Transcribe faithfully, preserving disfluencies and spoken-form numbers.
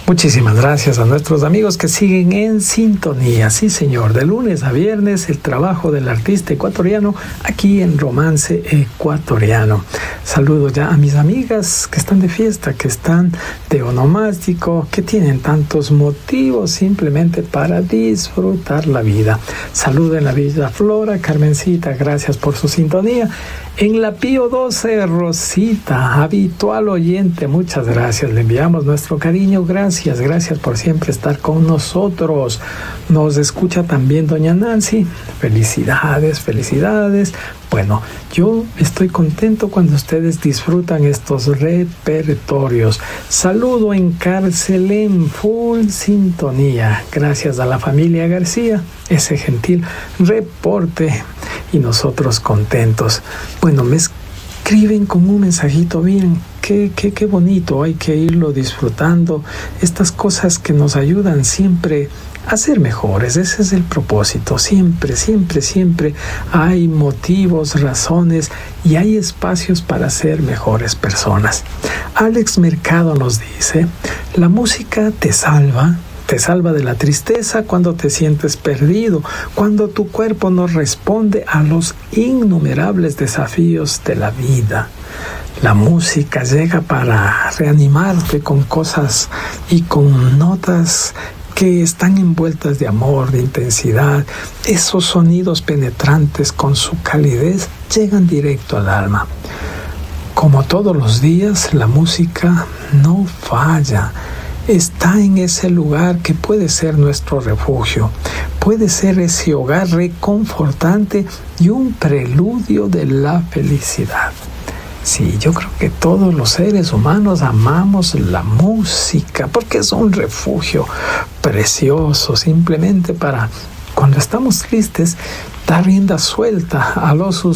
Muchísimas gracias a nuestros amigos que siguen en sintonía. Sí, señor, de lunes a viernes el trabajo del artista ecuatoriano aquí en Romance Ecuatoriano. Saludo ya a mis amigas que están de fiesta, que están de onomástico, que tienen tantos motivos simplemente para disfrutar la vida. Saludo en la Bella Flora, Carmencita, gracias por su sintonía. En la Pío doce, Rosita, habitual oyente, muchas gracias. Le enviamos nuestro cariño, gracias, gracias por siempre estar con nosotros. Nos escucha también doña Nancy. Felicidades, felicidades. Bueno, yo estoy contento cuando ustedes disfrutan estos repertorios. Saludo en Cárcel en full sintonía. Gracias a la familia García, ese gentil reporte. Y nosotros contentos. Bueno, me escriben con un mensajito, miren, qué, qué, qué bonito, hay que irlo disfrutando. Estas cosas que nos ayudan siempre a ser mejores, ese es el propósito. Siempre, siempre, siempre hay motivos, razones y hay espacios para ser mejores personas. Alex Mercado nos dice, la música te salva. Te salva de la tristeza cuando te sientes perdido, cuando tu cuerpo no responde a los innumerables desafíos de la vida. La música llega para reanimarte con cosas y con notas que están envueltas de amor, de intensidad. Esos sonidos penetrantes con su calidez llegan directo al alma. Como todos los días, la música no falla. Está en ese lugar que puede ser nuestro refugio, puede ser ese hogar reconfortante y un preludio de la felicidad. Sí, yo creo que todos los seres humanos amamos la música porque es un refugio precioso, simplemente para cuando estamos tristes dar rienda suelta a los